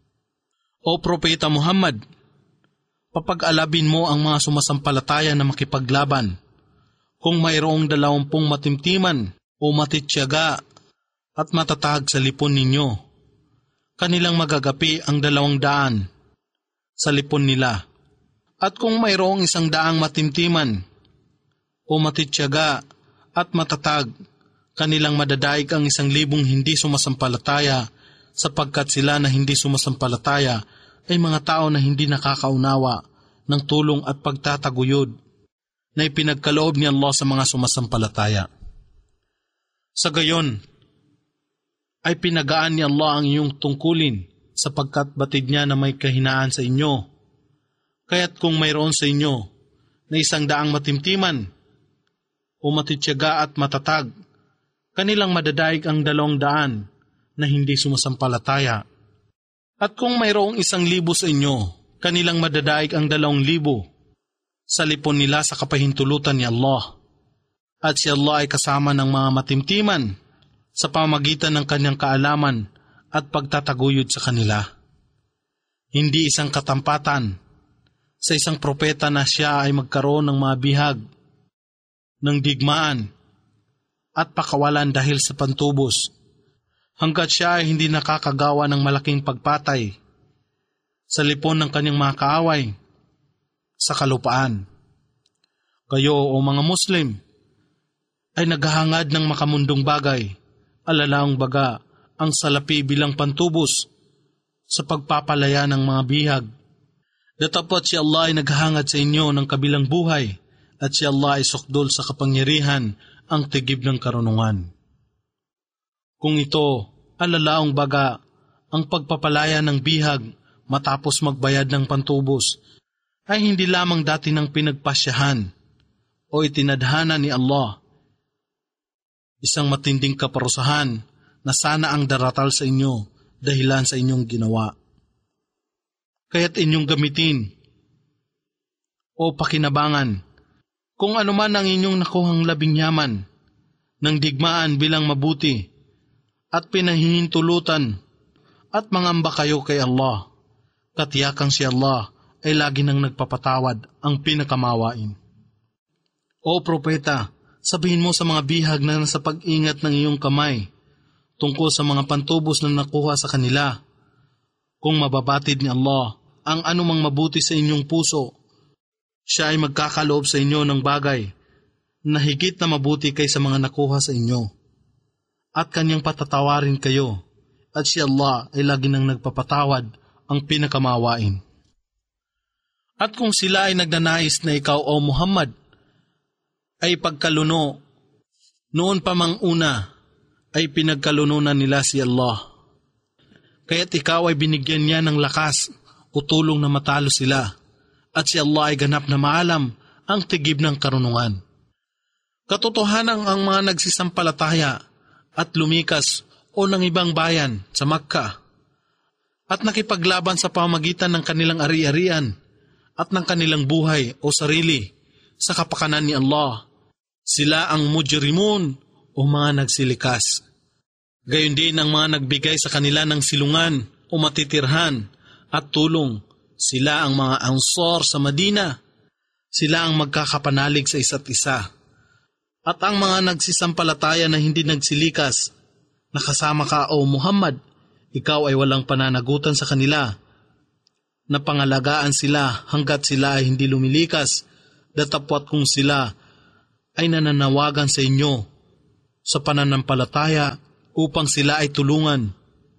O Propeta Muhammad, papag-alabin mo ang mga sumasampalataya na makipaglaban. Kung mayroong dalawampung matimtiman o matityaga at matatag sa lipon ninyo, kanilang magagapi ang dalawang daan sa lipon nila. At kung mayroong isang daang matimtiman o matityaga at matatag, kanilang madadaig ang isang libong hindi sumasampalataya, sapagkat sila na hindi sumasampalataya ay mga tao na hindi nakakaunawa ng tulong at pagtataguyod na ipinagkaloob ni Allah sa mga sumasampalataya. Sa gayon, ay pinagaan ni Allah ang iyong tungkulin sapagkat batid niya na may kahinaan sa inyo. Kaya't kung mayroon sa inyo na isang daang matimtiman o matityaga at matatag, kanilang madadaig ang dalawang daan na hindi sumasampalataya. At kung mayroong isang libo sa inyo, kanilang madadaig ang dalawang libo sa lipon nila sa kapahintulutan ni Allah. At si Allah ay kasama ng mga matimtiman sa pamagitan ng kanyang kaalaman at pagtataguyod sa kanila. Hindi isang katampatan sa isang propeta na siya ay magkaroon ng mga bihag, ng digmaan at pakawalan dahil sa pantubos, hanggat siya ay hindi nakakagawa ng malaking pagpatay sa lipon ng kanyang mga kaaway sa kalupaan. Kayo o mga Muslim ay naghahangad ng makamundong bagay, alalaong baga ang salapi bilang pantubos sa pagpapalaya ng mga bihag. Datapot si Allah ay naghahangad sa inyo ng kabilang buhay at si Allah ay sukdol sa kapangyarihan, ang tigib ng karunungan. Kung ito, alalaong baga ang pagpapalaya ng bihag matapos magbayad ng pantubos, ay hindi lamang dati ng pinagpasyahan o itinadhana ni Allah, isang matinding kaparusahan na sana ang daratal sa inyo dahilan sa inyong ginawa. Kaya't inyong gamitin o pakinabangan kung anuman ang inyong nakuhang labing yaman ng digmaan bilang mabuti at pinahihintulutan at mangamba kayo kay Allah. Katiyakang si Allah ay lagi nang nagpapatawad, ang pinakamawain. O Propeta, sabihin mo sa mga bihag na nasa pag-ingat ng iyong kamay tungkol sa mga pantubos na nakuha sa kanila. Kung mababatid ni Allah ang anumang mabuti sa inyong puso, siya ay magkakaloob sa inyo ng bagay na higit na mabuti kaysa mga nakuha sa inyo. At kanyang patatawarin kayo, at si Allah ay lagi nang nagpapatawad, ang pinakamawain. At kung sila ay nagnanais na ikaw o Muhammad ay pagkaluno, noon pa mang una ay pinagkalununan nila si Allah. Kaya't ikaw ay binigyan niya ng lakas o tulong na matalo sila, at si Allah ay ganap na maalam, ang tigib ng karunungan. Katotohanan ang mga nagsisampalataya at lumikas o ng ibang bayan sa Makkah at nakipaglaban sa pamagitan ng kanilang ari-arian at ng kanilang buhay o sarili sa kapakanan ni Allah. Sila ang mujrimun o mga nagsilikas. Gayon din ang mga nagbigay sa kanila ng silungan o matitirhan at tulong. Sila ang mga ansor sa Madina. Sila ang magkakapanalig sa isa't isa. At ang mga nagsisampalataya na hindi nagsilikas, nakasama ka o Muhammad, ikaw ay walang pananagutan sa kanila. Napangalagaan sila hanggat sila ay hindi lumilikas, datapwat kung sila ay nananawagan sa inyo sa pananampalataya upang sila ay tulungan.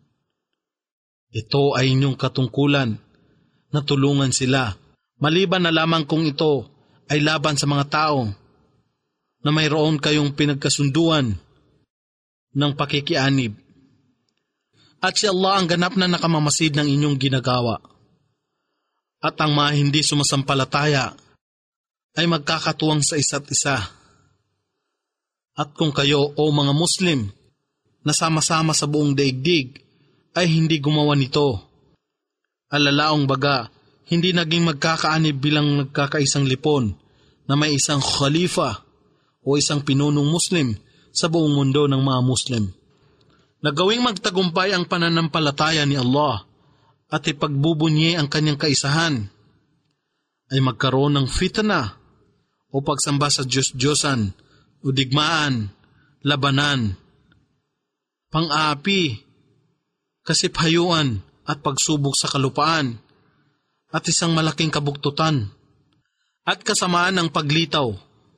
Ito ay inyong katungkulan na tulungan sila, maliban na lamang kung ito ay laban sa mga tao na mayroon kayong pinagkasunduan ng pakikianib. At si Allah ang ganap na nakamamasid ng inyong ginagawa. At ang mga hindi sumasampalataya ay magkakatuwang sa isa't isa. At kung kayo o mga Muslim na sama-sama sa buong daigdig ay hindi gumawa nito, alalaong baga, hindi naging magkakaanib bilang nagkakaisang lipon na may isang khalifa o isang pinunong Muslim sa buong mundo ng mga Muslim. Nagawing magtagumpay ang pananampalataya ni Allah at ipagbubunyi ang kanyang kaisahan, ay magkaroon ng fitna o pagsamba sa Diyos-Diyosan o digmaan, labanan, pang-aapi, kasipayuan at pagsubok sa kalupaan, at isang malaking kabuktutan at kasamaan ng paglitaw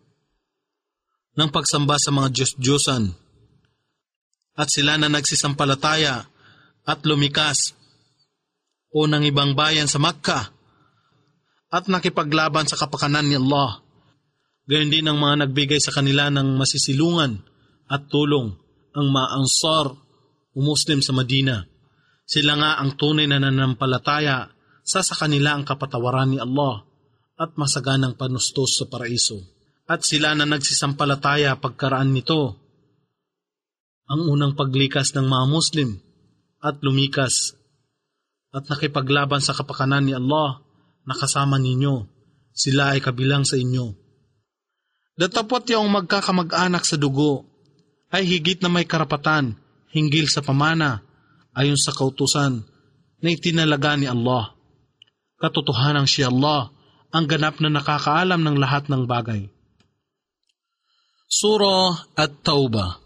ng pagsamba sa mga Diyos-Diyosan. At sila na nagsisampalataya at lumikas o ng ibang bayan sa Makkah at nakipaglaban sa kapakanan ni Allah. Gayon din ang mga nagbigay sa kanila ng masisilungan at tulong, ang mga Ansar o Muslim sa Madina. Sila nga ang tunay na nanampalataya, sa sa kanila ang kapatawaran ni Allah at masaganang panustos sa paraiso. At sila na nagsisampalataya pagkaraan nito, ang unang paglikas ng mga Muslim at lumikas at nakipaglaban sa kapakanan ni Allah na kasama ninyo, sila ay kabilang sa inyo. Datapot yung magkakamag-anak sa dugo ay higit na may karapatan hinggil sa pamana ayon sa kautusan na itinalaga ni Allah. Katotohanang si Allah ang ganap na nakakaalam ng lahat ng bagay. Surah At-Tawbah.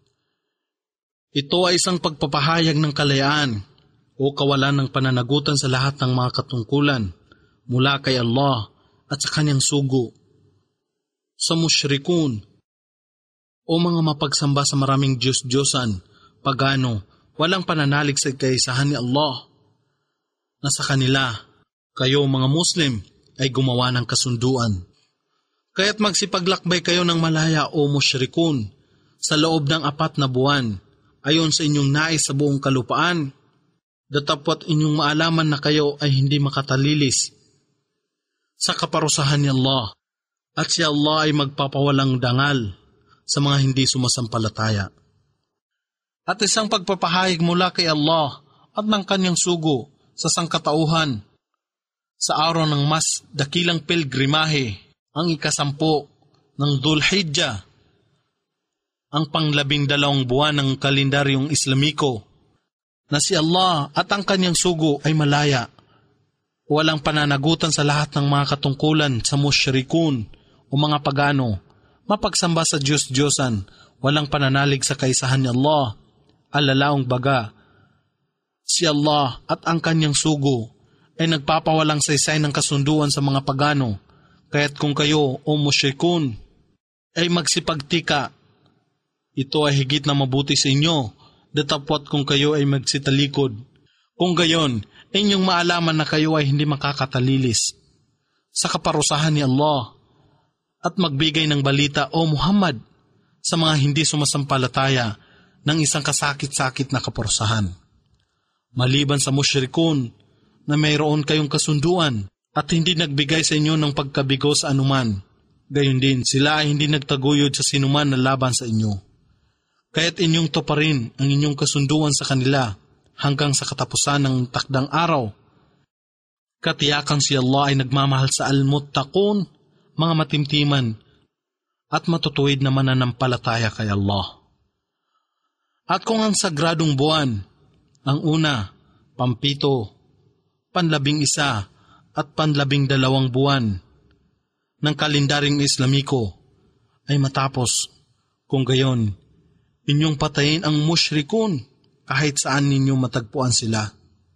Ito ay isang pagpapahayag ng kalayaan o kawalan ng pananagutan sa lahat ng mga katungkulan mula kay Allah at sa kanyang sugo, sa musyrikun o mga mapagsamba sa maraming Diyos-Diyosan, pagano, walang pananalig sa kaisahan ni Allah, na sa kanila, kayo mga Muslim ay gumawa ng kasunduan. Kaya't magsipaglakbay kayo ng malaya o musyrikun sa loob ng apat na buwan, ayon sa inyong nais sa buong kalupaan, datapot inyong maalaman na kayo ay hindi makatalilis sa kaparusahan ni Allah, at si Allah ay magpapawalang dangal sa mga hindi sumasampalataya. At isang pagpapahayag mula kay Allah at ng kanyang sugo sa sangkatauhan sa araw ng mas dakilang pilgrimahe, ang ikasampo ng Dhul Hijjah, ang panglabing dalawang buwan ng kalendaryong Islamiko, na si Allah at ang kanyang sugo ay malaya, walang pananagutan sa lahat ng mga katungkulan sa musyrikun o mga pagano, mapagsamba sa Diyos-Diyosan, walang pananalig sa kaisahan ni Allah, alalaong baga, si Allah at ang kanyang sugo ay nagpapawalang saysay ng kasunduan sa mga pagano, kaya't kung kayo o musyrikun ay magsipagtika, ito ay higit na mabuti sa inyo, datapot kung kayo ay magsitalikod. Kung gayon, inyong maalaman na kayo ay hindi makakatalilis sa kaparusahan ni Allah at magbigay ng balita o Muhammad sa mga hindi sumasampalataya ng isang kasakit-sakit na kaparusahan. Maliban sa musyrikun na mayroon kayong kasunduan at hindi nagbigay sa inyo ng pagkabigo sa anuman, gayon din sila ay hindi nagtaguyod sa sinuman na laban sa inyo. Kaya't inyong tuparin ang inyong kasunduan sa kanila hanggang sa katapusan ng takdang araw. Katiyakan si Allah ay nagmamahal sa al-muttaqun, mga matimtiman, at matutuwid na mananampalataya kay Allah. At kung ang sagradong buwan, ang una, pampito, panlabing isa, at panlabing dalawang buwan ng kalendaryong Islamiko ay matapos, kung gayon, inyong patayin ang musyrikun kahit saan ninyo matagpuan sila.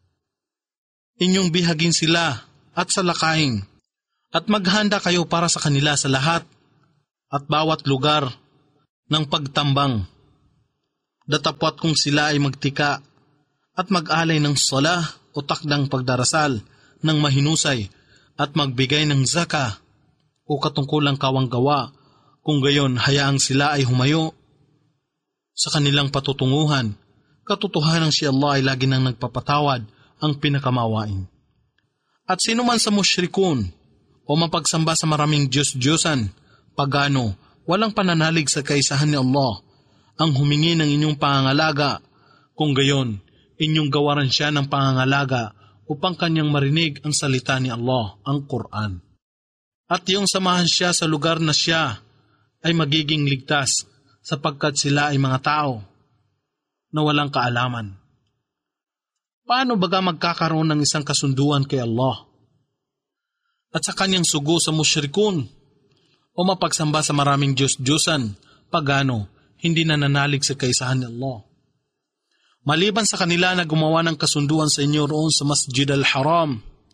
Inyong bihagin sila at salakain at maghanda kayo para sa kanila sa lahat at bawat lugar ng pagtambang. Datapwat kung sila ay magtika at mag-alay ng sala o takdang pagdarasal ng mahinusay at magbigay ng zaka o katungkulang kawanggawa, kung gayon hayaang sila ay humayo sa kanilang patutunguhan. Katotohanan si Allah ay lagi nang nagpapatawad, ang pinakamawain. At sino man sa musyrikun o mapagsamba sa maraming Diyos-Diyosan, pagano, walang pananalig sa kaisahan ni Allah, ang humingi ng inyong pangangalaga, kung gayon, inyong gawaran siya ng pangangalaga upang kanyang marinig ang salita ni Allah, ang Quran. At iyong samahan siya sa lugar na siya ay magiging ligtas, sapagkat sila ay mga tao na walang kaalaman. Paano baga magkakaroon ng isang kasunduan kay Allah at sa kanyang sugo sa musyrikun o mapagsamba sa maraming Diyos-Diyosan, pagano, hindi nananalig sa kaisahan ni Allah? Maliban sa kanila na gumawa ng kasunduan sa inyo roon sa Masjid al-Haram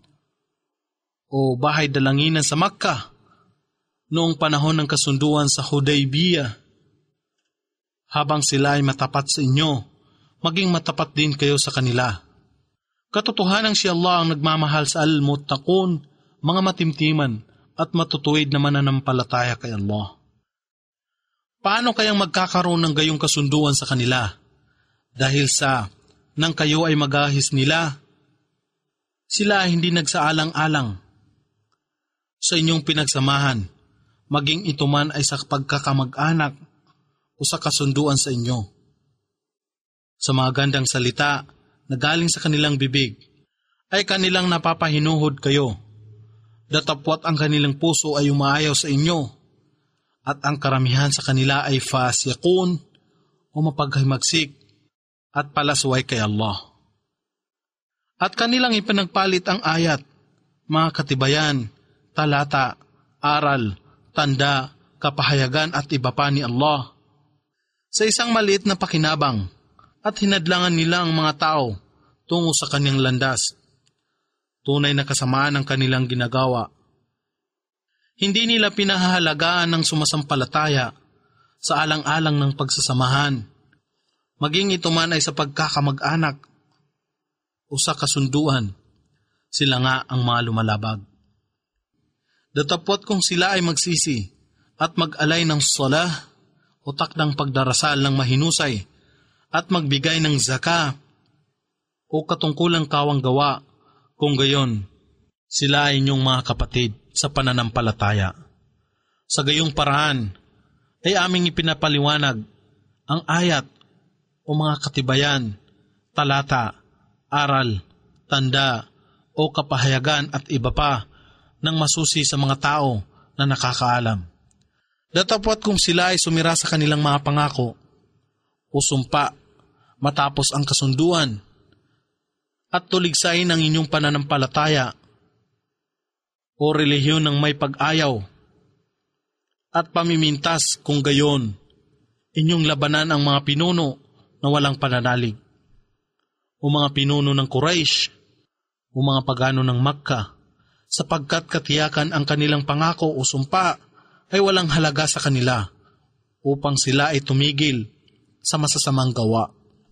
o bahay dalanginan sa Makkah noong panahon ng kasunduan sa Hudaybiyah, habang sila ay matapat sa inyo, maging matapat din kayo sa kanila. Katotohanan si Allah ang nagmamahal sa al-muttaqun, mga matimtiman at matutuwid na mananampalataya kay Allah. Paano kayang magkakaroon ng gayong kasunduan sa kanila? Dahil sa nang kayo ay magahis nila, sila ay hindi nagsaalang-alang sa inyong pinagsamahan, maging ito man ay sa pagkakamag-anak o sa kasunduan sa inyo. Sa mga gandang salita na galing sa kanilang bibig, ay kanilang napapahinuhod kayo. Datapwat ang kanilang puso ay umaayaw sa inyo, at ang karamihan sa kanila ay fasiqun o mapaghimagsik at palasway kay Allah. At kanilang ipinagpalit ang ayat, mga katibayan, talata, aral, tanda, kapahayagan at iba pa ni Allah sa isang maliit na pakinabang, at hinadlangan nila ang mga tao tungo sa kanyang landas. Tunay na kasamaan ang kanilang ginagawa. Hindi nila pinahahalagaan ng sumasampalataya sa alang-alang ng pagsasamahan, maging ito man ay sa pagkakamag-anak o sa kasunduan, sila nga ang mga lumalabag. Datapwat kung sila ay magsisi at mag-alay ng salah o takdang pagdarasal ng mahinusay at magbigay ng zaka o katungkulang kawanggawa, kung gayon, sila ay inyong mga kapatid sa pananampalataya. Sa gayong paraan, ay aming ipinapaliwanag ang ayat o mga katibayan, talata, aral, tanda, o kapahayagan at iba pa ng masusi sa mga tao na nakakaalam. Datapwat kung sila ay sumira sa kanilang mga pangako o sumpa matapos ang kasunduan at tuligsain ang inyong pananampalataya o relihiyon ng may pag-ayaw at pamimintas, kung gayon, inyong labanan ang mga pinuno na walang pananalig o mga pinuno ng Quraysh o mga pagano ng Makkah, sapagkat katiyakan ang kanilang pangako o sumpa ay walang halaga sa kanila upang sila ay tumigil sa masasamang gawa.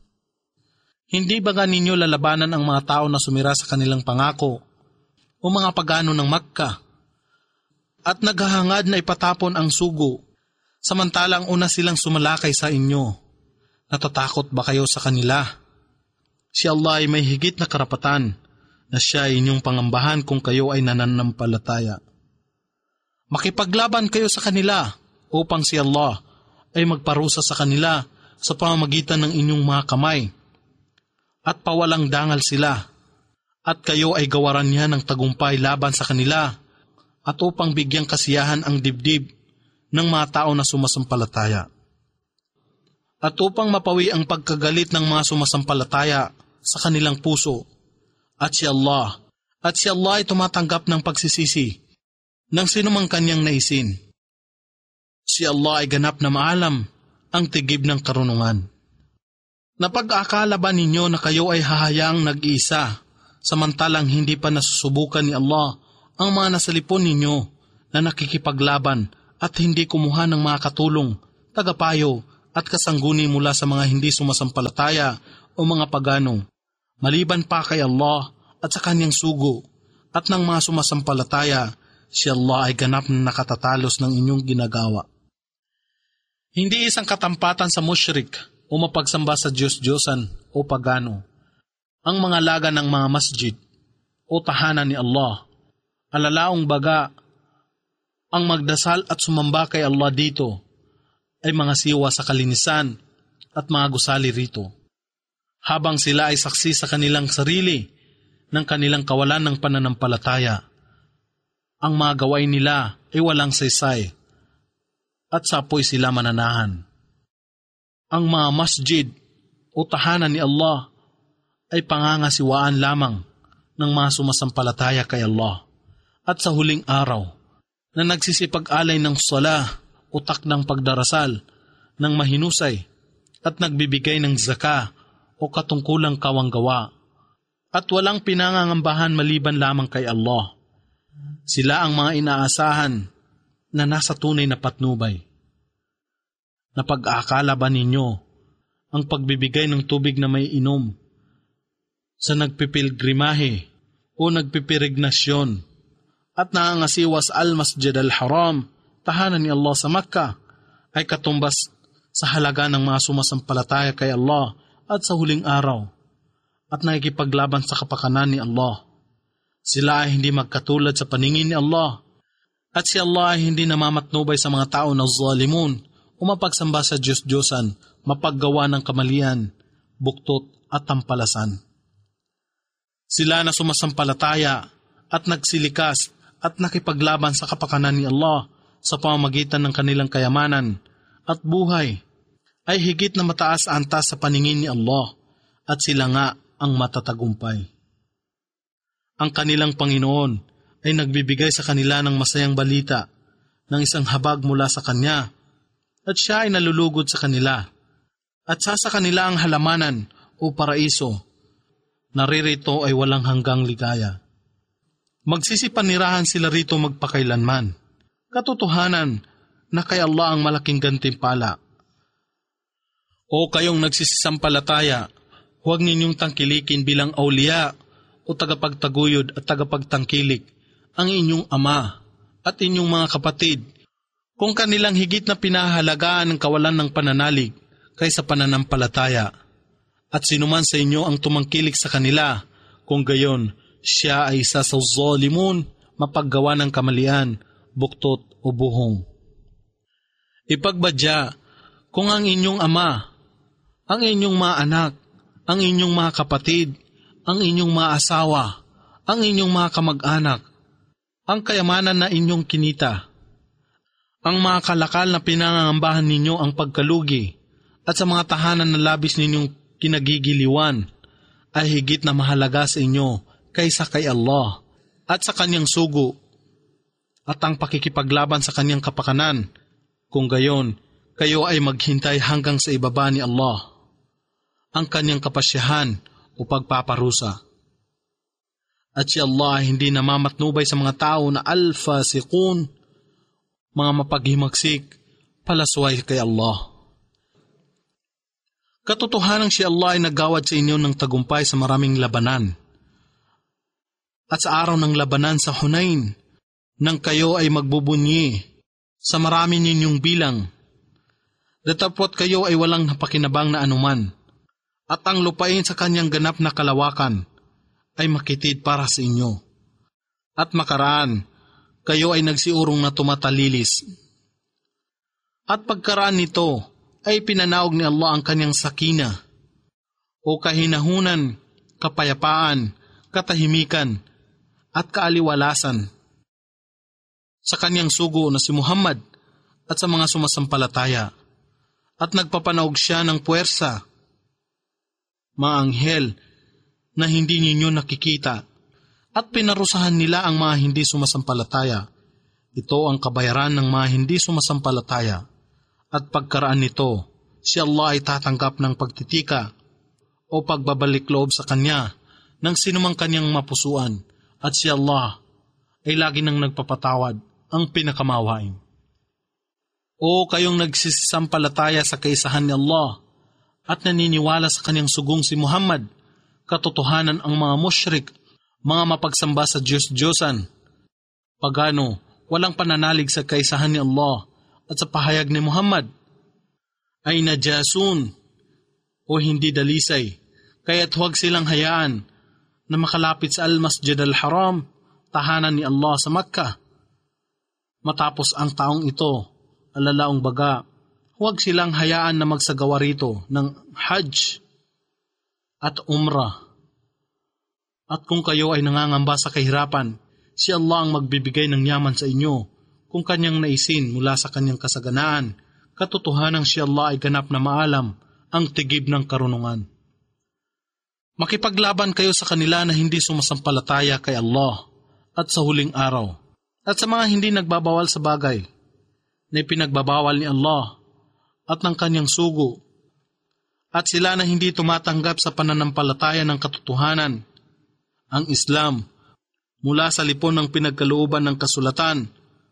Hindi ba ninyo lalabanan ang mga tao na sumira sa kanilang pangako o mga pagano ng Makkah at naghahangad na ipatapon ang sugo, samantalang una silang sumalakay sa inyo? Natatakot ba kayo sa kanila? Si Allah ay may higit na karapatan na siya ay inyong pangambahan kung kayo ay nananampalataya. Makipaglaban kayo sa kanila upang si Allah ay magparusa sa kanila sa pamamagitan ng inyong mga kamay at pawalang dangal sila, at kayo ay gawaran niya ng tagumpay laban sa kanila at upang bigyang kasiyahan ang dibdib ng mga tao na sumasampalataya. At upang mapawi ang pagkagalit ng mga sumasampalataya sa kanilang puso, at si Allah, at si Allah ay tumatanggap ng pagsisisi ng sinumang kanyang naisin. Si Allah ay ganap na maalam ang tigib ng karunungan. Napag-akala ba ninyo na kayo ay hahayaang nag-iisa, samantalang hindi pa nasusubukan ni Allah ang mga nasalipon ninyo na nakikipaglaban at hindi kumuha ng mga katulong, tagapayo at kasangguni mula sa mga hindi sumasampalataya o mga pagano, maliban pa kay Allah at sa kanyang sugo at ng mga sumasampalataya, si Allah ay ganap na nakatatalos ng inyong ginagawa. Hindi isang katampatan sa musyrik o mapagsamba sa Diyos-Diyosan o pagano ang mga laga ng mga masjid o tahanan ni Allah. Alalaong baga, ang magdasal at sumamba kay Allah dito ay mga siwa sa kalinisan at mga gusali rito. Habang sila ay saksi sa kanilang sarili ng kanilang kawalan ng pananampalataya, ang mga gawain nila ay walang saysay at sapoy sila mananahan. Ang mga masjid o tahanan ni Allah ay pangangasiwaan lamang ng mga sumasampalataya kay Allah at sa huling araw na nagsisipag-alay ng sala o takdang pagdarasal ng mahinusay at nagbibigay ng zaka o katungkulang kawanggawa at walang pinangangambahan maliban lamang kay Allah. Sila ang mga inaasahan na nasa tunay na patnubay. Napag-aakala ba ninyo ang pagbibigay ng tubig na may inom sa nagpipilgrimahe o nagpipirignasyon at nangangasiwa sa Al-Masjid Al-Haram, tahanan ni Allah sa Makkah, ay katumbas sa halaga ng mga sumasampalataya kay Allah at sa huling araw at nakikipaglaban sa kapakanan ni Allah. Sila ay hindi magkatulad sa paningin ni Allah at si Allah ay hindi namamatnubay sa mga tao na zalimun o mapagsamba sa Diyos-Diyosan, mapaggawa ng kamalian, buktot at tampalasan. Sila na sumasampalataya at nagsilikas at nakipaglaban sa kapakanan ni Allah sa pamamagitan ng kanilang kayamanan at buhay ay higit na mataas antas sa paningin ni Allah at sila nga ang matatagumpay. Ang kanilang Panginoon ay nagbibigay sa kanila ng masayang balita ng isang habag mula sa Kanya at siya ay nalulugod sa kanila at sa sa kanila ang halamanan o paraiso. Naririto ay walang hanggang ligaya. Magsisipanirahan sila rito magpakailanman. Katotohanan na kay Allah ang malaking gantimpala. O kayong nagsisisampalataya, huwag ninyong tangkilikin bilang awliya o tagapagtaguyod at tagapagtangkilik ang inyong ama at inyong mga kapatid kung kanilang higit na pinahalagaan ng kawalan ng pananalig kaysa pananampalataya. At sinuman sa inyo ang tumangkilik sa kanila, kung gayon, siya ay isa sa zalimun, mapaggawa ng kamalian, buktot o buhong. Ipagbadya, kung ang inyong ama, ang inyong mga anak, ang inyong mga kapatid, ang inyong mga asawa, ang inyong mga kamag-anak, ang kayamanan na inyong kinita, ang mga kalakal na pinangangambahan ninyo ang pagkalugi, at sa mga tahanan na labis ninyong kinagigiliwan, ay higit na mahalaga sa inyo kaysa kay Allah at sa kanyang sugo at ang pakikipaglaban sa kanyang kapakanan. Kung gayon, kayo ay maghintay hanggang sa ibaba ni Allah ang kanyang kapasyahan o pagpaparusa. At si Allah ay hindi namamatnubay sa mga tao na al-fasiqun, mga mapaghimagsik, palasway kay Allah. Katotohanan si Allah ay naggawad sa inyo ng tagumpay sa maraming labanan. At sa araw ng labanan sa Hunain, nang kayo ay magbubunyi sa marami ninyong bilang, datapot kayo ay walang napakinabang na anuman, at ang lupain sa kanyang ganap na kalawakan ay makitid para sa inyo. At makaraan, kayo ay nagsiurong na tumatalilis. At pagkaraan nito, ay pinanaog ni Allah ang kanyang sakina, o kahinahunan, kapayapaan, katahimikan, at kaaliwalasan sa kanyang sugo na si Muhammad at sa mga sumasampalataya, at nagpapanaog siya ng puwersa, mga anghel na hindi ninyo nakikita, at pinarusahan nila ang mga hindi sumasampalataya. Ito ang kabayaran ng mga hindi sumasampalataya. At pagkaraan nito, si Allah ay tatanggap ng pagtitika o pagbabalik loob sa Kanya ng sinumang Kanyang mapusuan, at si Allah ay lagi nang nagpapatawad, ang pinakamawain. O kayong nagsisisampalataya sa kaisahan ni Allah at naniniwala sa Kanyang sugong si Muhammad, katotohanan ang mga musyrik, mga mapagsamba sa Diyos-Diyosan, pagano, walang pananalig sa kaisahan ni Allah at sa pahayag ni Muhammad, ay najasun o hindi dalisay, kaya't huwag silang hayaan na makalapit sa Al-Masjid Al-Haram, tahanan ni Allah sa Makkah. Matapos ang taong ito, alalaong baga, huwag silang hayaan na magsagawa rito ng Hajj at Umrah. At kung kayo ay nangangamba sa kahirapan, si Allah ang magbibigay ng yaman sa inyo kung kanyang naisin mula sa kanyang kasaganaan. Katotohanang si Allah ay ganap na maalam ang tigib ng karunungan. Makipaglaban kayo sa kanila na hindi sumasampalataya kay Allah at sa huling araw, at sa mga hindi nagbabawal sa bagay na ipinagbabawal ni Allah at ng kanyang sugo, at sila na hindi tumatanggap sa pananampalataya ng katotohanan, ang Islam, mula sa lipon ng pinagkalooban ng kasulatan,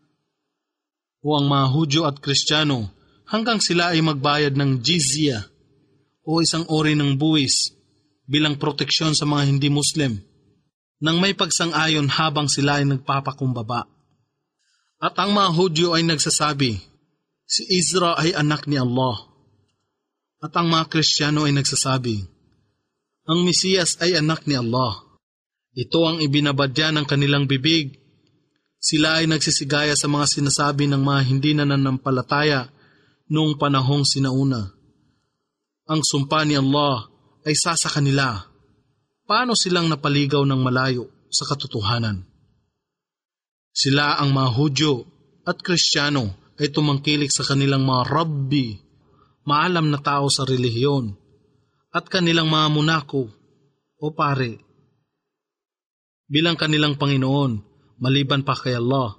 o ang mga Hudyo at Kristiyano, hanggang sila ay magbayad ng jizya o isang uri ng buwis bilang proteksyon sa mga hindi Muslim, nang may pagsang-ayon habang sila ay nagpapakumbaba. At ang mga Hudyo ay nagsasabi, si Izra ay anak ni Allah. At ang mga Kristiyano ay nagsasabi, ang Mesiyas ay anak ni Allah. Ito ang ibinabadya ng kanilang bibig. Sila ay nagsisigaya sa mga sinasabi ng mga hindi nananampalataya noong panahong sinauna. Ang sumpa ni Allah ay sa sa kanila. Paano silang napaligaw ng malayo sa katotohanan? Sila ang mga Hudyo at Kristiyano ay tumangkilik sa kanilang mga rabbi, maalam na tao sa relihiyon, at kanilang mga munako o pare, bilang kanilang Panginoon, maliban pa kay Allah,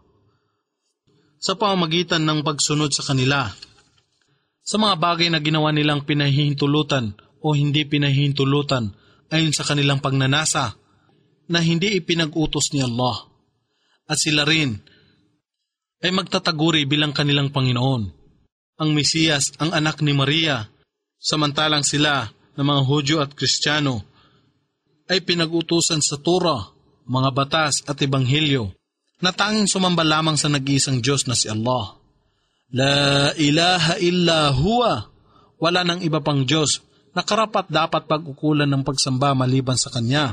sa pamamagitan ng pagsunod sa kanila, sa mga bagay na ginawa nilang pinahihintulutan o hindi pinahihintulutan ayon sa kanilang pagnanasa na hindi ipinag-utos ni Allah. At sila rin ay magtataguri bilang kanilang Panginoon, ang Mesiyas, ang anak ni Maria, samantalang sila na mga Hudyo at Kristiyano ay pinag-utusan sa Torah, mga batas at ebanghelyo na tanging sumamba lamang sa nag-iisang Diyos na si Allah. La ilaha illa huwa, wala nang iba pang Diyos na karapat dapat pag-ukulan ng pagsamba maliban sa Kanya.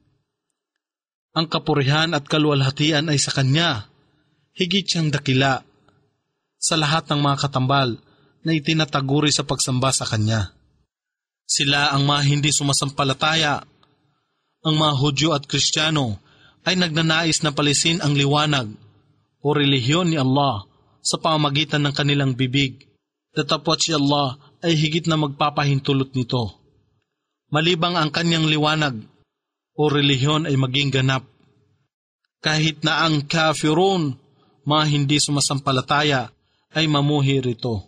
Ang kapurihan at kaluwalhatian ay sa Kanya, higit siyang dakila sa lahat ng mga katambal na itinataguri sa pagsamba sa Kanya. Sila ang mga hindi sumasampalataya. Ang mga Hudyo at Kristiyano ay nagnanais na palisin ang liwanag o relihiyon ni Allah sa pamamagitan ng kanilang bibig. Datapwat si Allah ay higit na magpapahintulot nito, malibang ang kanyang liwanag o relihiyon ay maging ganap. Kahit na ang kafirun, mga hindi sumasampalataya, ay mamuhi rito.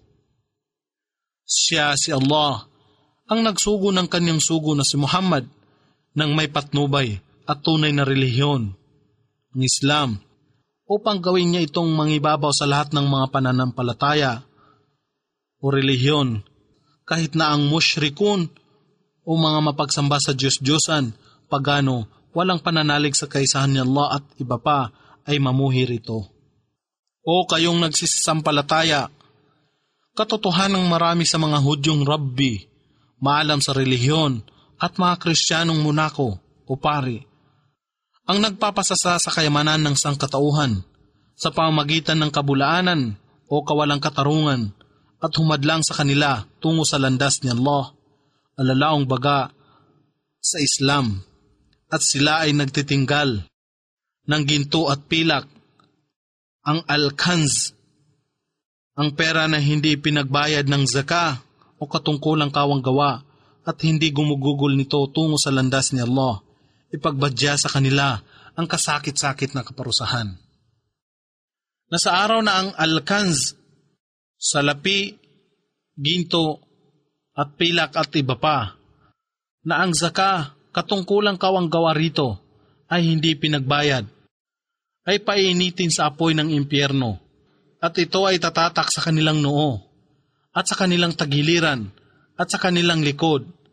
Siya si Allah ang nagsugo ng kanyang sugo na si Muhammad nang may patnubay at tunay na relihiyon, ang Islam, upang gawin niya itong mangibabaw sa lahat ng mga pananampalataya o relihiyon, kahit na ang mushrikun o mga mapagsamba sa Diyos-Diyosan, pagano, walang pananalig sa kaisahan ni Allah at iba pa ay mamuhi rito. O kayong nagsisisampalataya, katotohanang marami sa mga Hudyong rabbi, maalam sa relihiyon at mga Kristiyanong munako o pari, ang nagpapasasa sa kayamanan ng sangkatauhan sa pamamagitan ng kabulaanan o kawalang katarungan at humadlang sa kanila tungo sa landas ni Allah, alalaong baga sa Islam, at sila ay nagtitinggal ng ginto at pilak, ang al-kanz, ang pera na hindi pinagbayad ng zaka o katungkulang kawang gawa at hindi gumugugol nito tungo sa landas ni Allah, ipagbadya sa kanila ang kasakit-sakit na kaparusahan. Nasa araw na ang al-kanz, salapi, ginto, at pilak at iba pa, na ang zaka, katungkulang kawang gawa rito, ay hindi pinagbayad, ay painitin sa apoy ng impyerno, at ito ay tatatak sa kanilang noo, at sa kanilang tagiliran, at sa kanilang likod,